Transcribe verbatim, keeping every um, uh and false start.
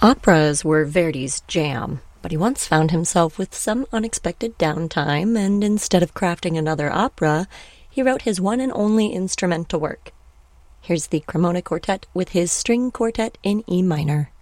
Operas were Verdi's jam, but he once found himself with some unexpected downtime, and instead of crafting another opera, he wrote his one and only instrumental work. Here's the Cremona Quartet with his string quartet in E minor.